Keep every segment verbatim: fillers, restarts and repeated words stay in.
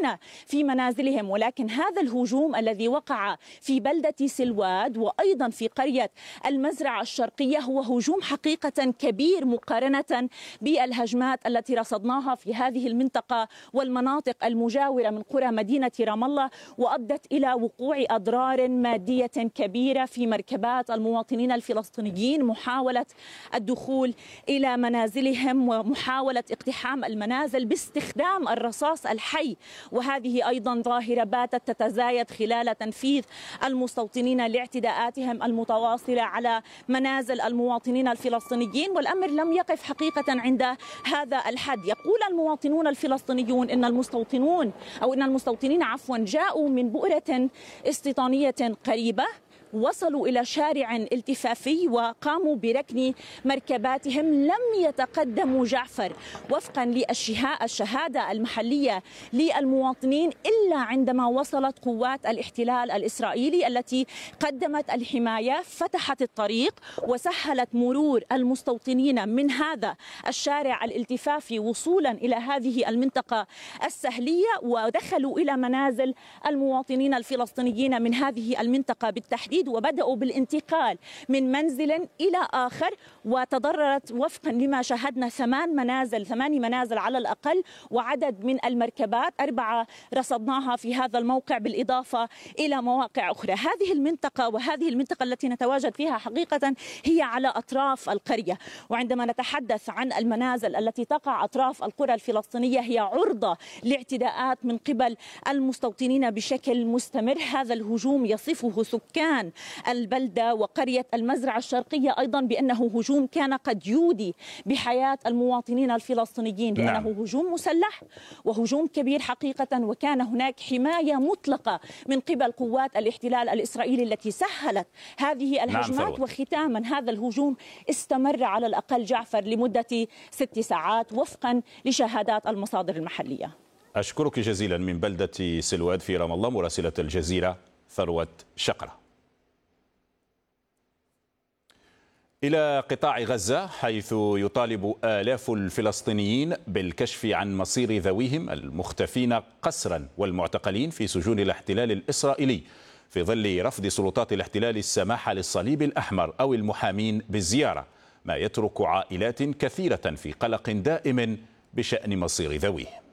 مستوطنين في منازلهم، ولكن هذا الهجوم الذي وقع في بلدة سلواد وأيضا في قرية المزرعة الشرقية هو هجوم حقيقة كبير مقارنة بالهجمات التي رصدناها في هذه المنطقة والمناطق المجاورة من قرى مدينة رام الله، وأدت إلى وقوع أضرار مادية كبيرة في مركبات المواطنين الفلسطينيين، محاولة الدخول إلى منازلهم ومحاولة اقتحام المنازل باستخدام الرصاص الحي. وهذه أيضا ظاهرة باتت تتزايد خلال تنفيذ المستوطنين لاعتداءاتهم المتواصلة على منازل المواطنين الفلسطينيين. والأمر لم يقف حقيقة عند هذا الحد. يقول المواطنون الفلسطينيون إن المستوطنون أو إن المستوطنين عفوا جاءوا من بؤرة استيطانية قريبة، وصلوا إلى شارع التفافي وقاموا بركن مركباتهم. لم يتقدموا جعفر وفقا للشهادة المحلية للمواطنين إلا عندما وصلت قوات الاحتلال الإسرائيلي التي قدمت الحماية، فتحت الطريق وسهلت مرور المستوطنين من هذا الشارع الالتفافي وصولا إلى هذه المنطقة السهلية، ودخلوا إلى منازل المواطنين الفلسطينيين من هذه المنطقة بالتحديد، وبدأوا بالانتقال من منزل إلى آخر. وتضررت وفقا لما شاهدنا ثمان منازل ثماني منازل على الأقل، وعدد من المركبات أربعة رصدناها في هذا الموقع بالإضافة إلى مواقع أخرى. هذه المنطقة وهذه المنطقة التي نتواجد فيها حقيقة هي على أطراف القرية، وعندما نتحدث عن المنازل التي تقع أطراف القرى الفلسطينية هي عرضة لاعتداءات من قبل المستوطنين بشكل مستمر. هذا الهجوم يصفه سكان البلدة وقرية المزرعة الشرقية أيضا بأنه هجوم كان قد يودي بحياة المواطنين الفلسطينيين، لأنه نعم. هجوم مسلح وهجوم كبير حقيقة، وكان هناك حماية مطلقة من قبل قوات الاحتلال الإسرائيلي التي سهلت هذه الهجمات. نعم. وختاما هذا الهجوم استمر على الأقل جعفر لمدة ست ساعات وفقا لشهادات المصادر المحلية. أشكرك جزيلا من بلدة سلواد في رام الله مراسلة الجزيرة ثروت شقرة. إلى قطاع غزة، حيث يطالب آلاف الفلسطينيين بالكشف عن مصير ذويهم المختفين قسرا والمعتقلين في سجون الاحتلال الإسرائيلي، في ظل رفض سلطات الاحتلال السماح للصليب الأحمر أو المحامين بالزيارة، ما يترك عائلات كثيرة في قلق دائم بشأن مصير ذويهم.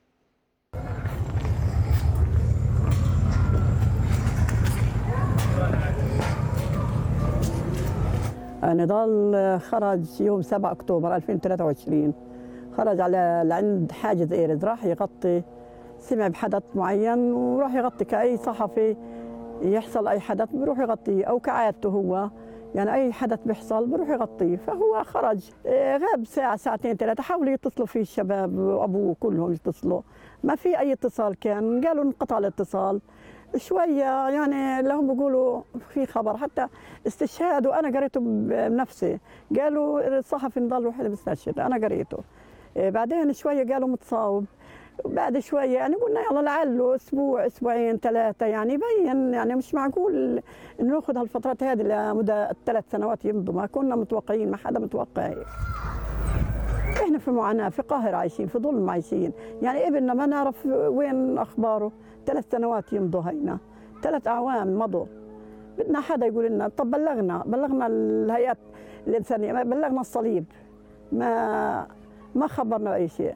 نضال خرج يوم سبعة أكتوبر ألفين وثلاثة وعشرين، خرج على لعند حاجز إيرز، راح يغطي، سمع بحدث معين وراح يغطي كأي صحفي يحصل أي حدث بيروح يغطيه، أو كعادته هو يعني أي حدث بيحصل بيروح يغطيه. فهو خرج غاب ساعة ساعتين ثلاثة، حاولوا يتصلوا فيه الشباب وأبوه كلهم يتصلوا، ما في أي اتصال كان، قالوا انقطع الاتصال شوية يعني. لهم بيقولوا في خبر حتى استشهاد، وأنا قريته بنفسي، قالوا الصحفي نضال واحد مستشهد، أنا قريته. بعدين شوية قالوا متصاوب، بعد شوية يعني قلنا يلا لعله أسبوع أسبوعين ثلاثة يعني يبين، يعني مش معقول ناخذ هالفترات هذه لمدة ثلاث سنوات يمضوا، ما كنا متوقعين، ما حدا متوقع. احنا في معاناة، في قاهرة عايشين، في ظلم عايشين، يعني ابننا ما نعرف وين أخباره، ثلاث سنوات يمضوا هينا، ثلاث أعوام مضوا. بدنا حدا يقول لنا، طب بلغنا بلغنا الهيئات الإنسانية، بلغنا الصليب، ما ما خبرنا أي شيء.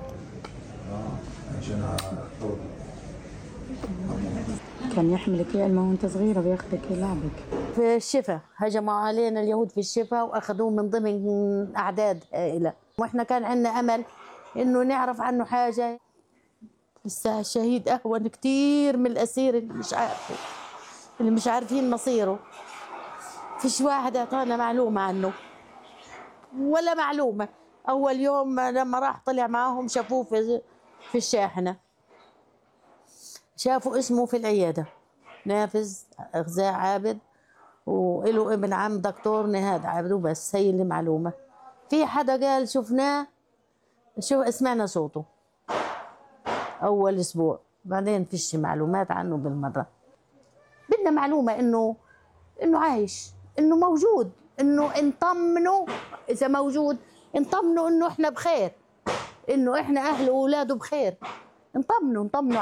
كان يحملك علمه وانت صغيرة بياخذك يلعبك. في الشفا هجموا علينا اليهود في الشفا وأخذوه من ضمن أعداد هائلة، وإحنا كان عندنا أمل إنه نعرف عنه حاجة. لسه الشهيد أهون كتير من الأسير اللي مش عارفه، اللي مش عارفين مصيره. فيش واحد أعطانا معلومة عنه ولا معلومة. أول يوم لما راح طلع معاهم شافوه في في الشاحنة، شافوا اسمه في العيادة نافذ غزاء عابد، وإله ابن عم دكتور نهاد عابد، وبس هي اللي معلومة. في حدا قال شفناه، شو سمعنا صوته أول أسبوع، بعدين فيش معلومات عنه بالمرة. بدنا معلومة إنه إنه عايش، إنه موجود، إنه نطمنه إذا موجود، نطمنه إنه إحنا بخير، إنه إحنا أهله وأولاده بخير، نطمنه نطمنه